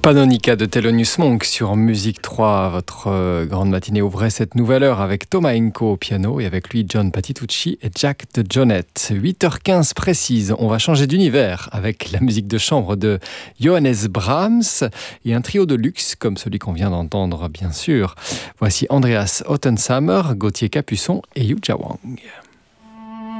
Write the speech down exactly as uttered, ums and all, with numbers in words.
Panonica de Thelonious Monk sur Musique trois. Votre euh, grande matinée ouvrait cette nouvelle heure avec Thomas Inco au piano et avec lui John Patitucci et Jack de Jonette. huit heures quinze précise, on va changer d'univers avec la musique de chambre de Johannes Brahms et un trio de luxe comme celui qu'on vient d'entendre bien sûr. Voici Andreas Ottensamer, Gauthier Capuçon et Yuja Wang.